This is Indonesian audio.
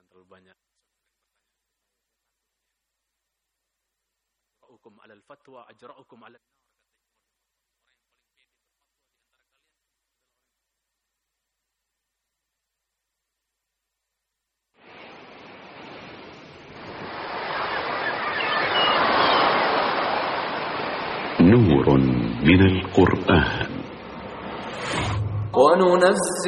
terlalu banyak. Ajra'ukum 'alal fatwa, ajra'ukum 'alal nar. نور من القرآن. وننزل